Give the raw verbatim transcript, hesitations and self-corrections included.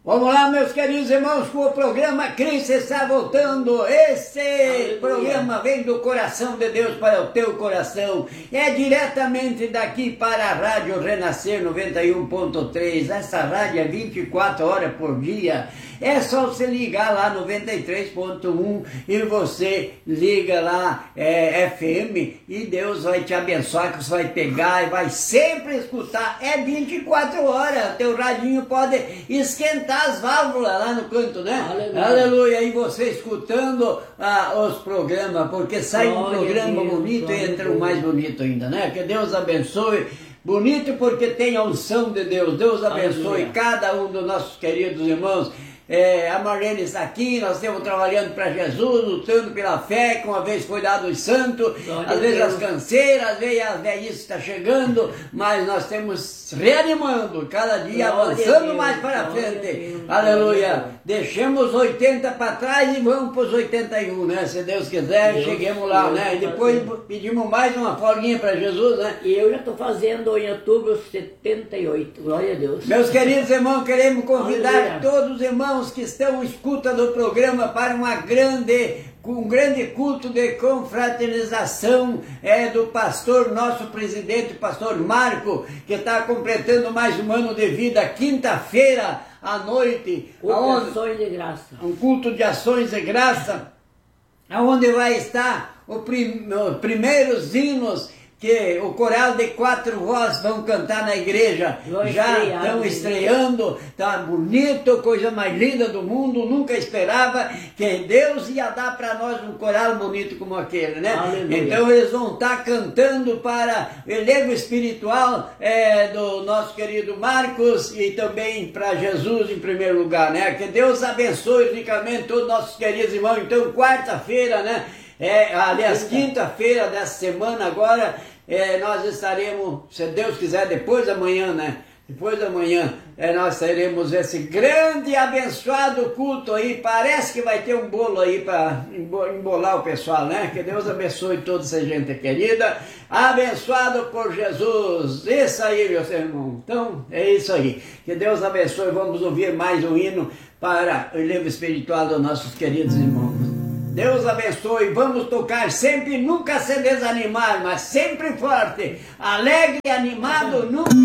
Vamos lá, meus queridos irmãos, com o programa Cristo está voltando. Esse Aleluia. Programa vem do coração de Deus para o teu coração. É diretamente daqui para a Rádio Renascer noventa e um ponto três. Essa rádio é vinte e quatro horas por dia. É só você ligar lá noventa e três ponto um e você liga lá é, F M e Deus vai te abençoar, que você vai pegar e vai sempre escutar. É vinte e quatro horas. Teu radinho pode esquentar as válvulas lá no canto, né? Aleluia. Aleluia. E você escutando ah, os programas, porque sai um programa Deus, bonito e entra um mais bonito ainda, né? Que Deus abençoe. Bonito porque tem a unção de Deus. Deus abençoe Aleluia. Cada um dos nossos queridos irmãos. É, a Marlene está aqui, nós estamos trabalhando para Jesus, lutando pela fé, que uma vez foi dado os santos, Glória às vezes Deus. As canseiras, às vezes as velhices está chegando, mas nós estamos reanimando, cada dia Glória avançando mais para frente. Aleluia! Deixamos oitenta para trás e vamos para os oitenta e um, né? Se Deus quiser, Deus, cheguemos lá, Deus, né? E depois fazer. Pedimos mais uma folguinha para Jesus, né? E eu já estou fazendo em outubro setenta e oito, glória a Deus. Meus queridos irmãos, queremos convidar Aleluia. Todos os irmãos que estão escuta do programa para uma grande, um grande culto de confraternização é, do pastor, nosso presidente, pastor Marco, que está completando mais um ano de vida, quinta-feira à noite. Culto aonde, de ações de graça. Um culto de ações de graça, onde vai estar os prim, primeiros hinos que o coral de quatro vozes vão cantar na igreja, Vou já estão estreando, tá bonito, coisa mais linda do mundo, nunca esperava que Deus ia dar para nós um coral bonito como aquele, né? Aleluia. Então eles vão estar cantando para o elevo espiritual é, do nosso querido Marcos e também para Jesus em primeiro lugar, né? Que Deus abençoe ricamente todos os nossos queridos irmãos. Então quarta-feira, né? É, aliás, quinta-feira dessa semana agora, é, nós estaremos, se Deus quiser, depois da manhã, né? Depois da manhã, é, nós teremos esse grande e abençoado culto aí. Parece que vai ter um bolo aí para embolar o pessoal, né? Que Deus abençoe toda essa gente querida. Abençoado por Jesus. Isso aí, meu irmão. Então, é isso aí. Que Deus abençoe. Vamos ouvir mais um hino para o elevo espiritual dos nossos queridos irmãos. Deus abençoe, vamos tocar sempre, nunca se desanimar, mas sempre forte, alegre e animado, nunca